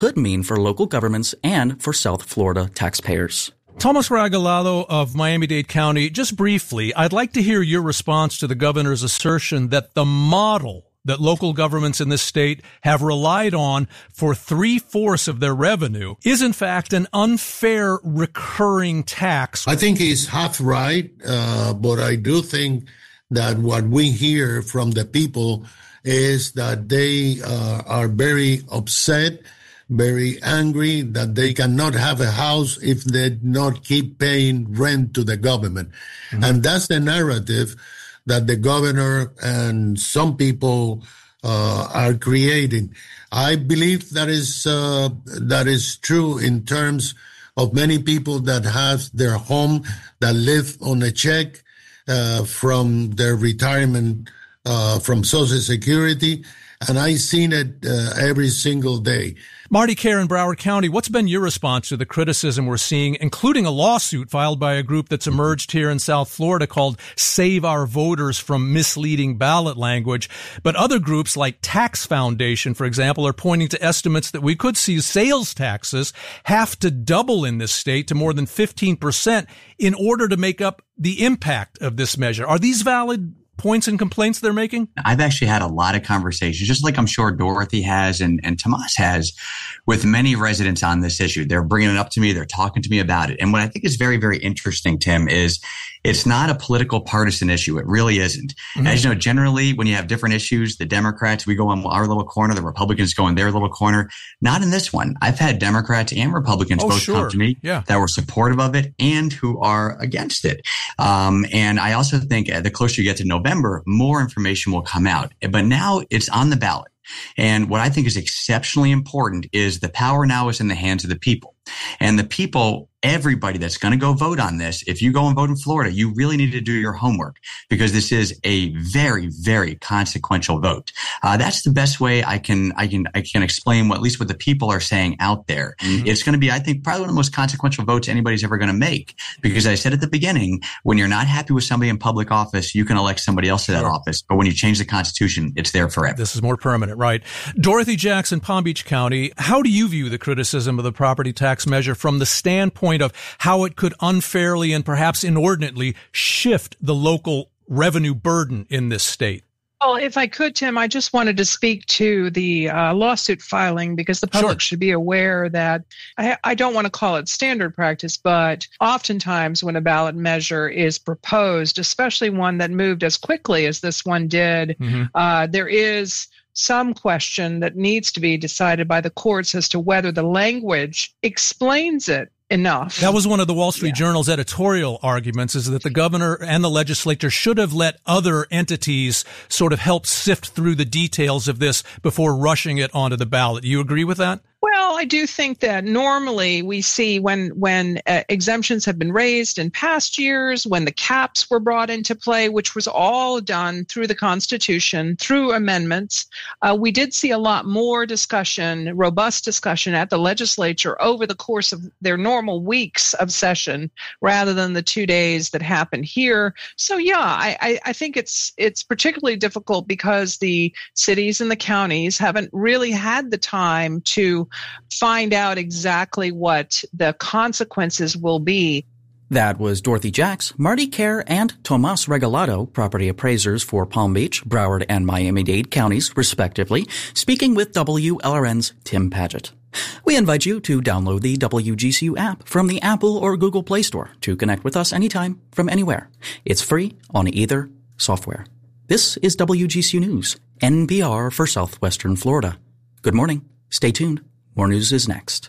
could mean for local governments and for South Florida taxpayers. Tomas Regalado of Miami-Dade County, just briefly, I'd like to hear your response to the governor's assertion that the model that local governments in this state have relied on for 3/4 of their revenue is in fact an unfair recurring tax. I think he's half right, but I do think that what we hear from the people is that they are very upset, very angry that they cannot have a house if they not keep paying rent to the government. Mm-hmm. And that's the narrative that the governor and some people are creating. I believe that is true in terms of many people that have their home, that live on a check from their retirement from Social Security, and I've seen it every single day. Marty Kerr in Broward County, what's been your response to the criticism we're seeing, including a lawsuit filed by a group that's emerged here in South Florida called Save Our Voters from Misleading Ballot Language? But other groups like Tax Foundation, for example, are pointing to estimates that we could see sales taxes have to double in this state to more than 15% in order to make up the impact of this measure. Are these valid points and complaints they're making? I've actually had a lot of conversations, just like I'm sure Dorothy has and Tomas has, with many residents on this issue. They're bringing it up to me. They're talking to me about it. And what I think is very, very interesting, Tim, is it's not a political partisan issue. It really isn't. Mm-hmm. As you know, generally, when you have different issues, the Democrats, we go in our little corner, the Republicans go in their little corner. Not in this one. I've had Democrats and Republicans both come to me that were supportive of it and who are against it. And I also think the closer you get to November, more information will come out. But now it's on the ballot. And what I think is exceptionally important is the power now is in the hands of the people. And the people, everybody that's going to go vote on this, if you go and vote in Florida, you really need to do your homework because this is a very, very consequential vote. That's the best way I can explain what, at least what the people are saying out there. Mm-hmm. It's going to be, I think, probably one of the most consequential votes anybody's ever going to make because I said at the beginning, when you're not happy with somebody in public office, you can elect somebody else to that office. But when you change the Constitution, it's there forever. This is more permanent, right? Dorothy Jackson, Palm Beach County, how do you view the criticism of the property tax measure from the standpoint of how it could unfairly and perhaps inordinately shift the local revenue burden in this state? Well, if I could, Tim, I just wanted to speak to the lawsuit filing because the public should be aware that I don't want to call it standard practice, but oftentimes when a ballot measure is proposed, especially one that moved as quickly as this one did, there is some question that needs to be decided by the courts as to whether the language explains it enough. That was one of the Wall Street Journal's editorial arguments, is that the governor and the legislature should have let other entities sort of help sift through the details of this before rushing it onto the ballot. You agree with that? Well, I do think that normally we see when exemptions have been raised in past years, when the caps were brought into play, which was all done through the Constitution, through amendments, we did see a lot more discussion, robust discussion at the legislature over the course of their normal weeks of session rather than the 2 days that happened here. So, I think it's particularly difficult because the cities and the counties haven't really had the time to find out exactly what the consequences will be. That was Dorothy Jacks, Marty Kerr, and Tomas Regalado, property appraisers for Palm Beach, Broward, and Miami-Dade counties, respectively, speaking with WLRN's Tim Padgett. We invite you to download the WGCU app from the Apple or Google Play Store to connect with us anytime from anywhere. It's free on either software. This is WGCU News, NPR for Southwestern Florida. Good morning. Stay tuned. More news is next.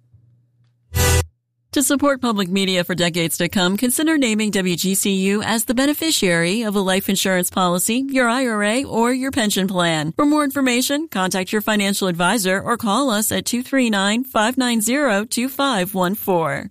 To support public media for decades to come, consider naming WGCU as the beneficiary of a life insurance policy, your IRA, or your pension plan. For more information, contact your financial advisor or call us at 239-590-2514.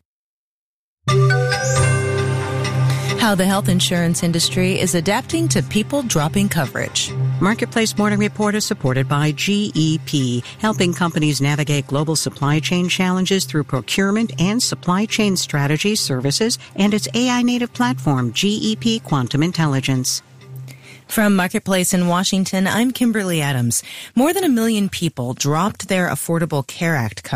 How the health insurance industry is adapting to people dropping coverage. Marketplace Morning Report is supported by GEP, helping companies navigate global supply chain challenges through procurement and supply chain strategy services and its AI-native platform, GEP Quantum Intelligence. From Marketplace in Washington, I'm Kimberly Adams. More than 1 million people dropped their Affordable Care Act coverage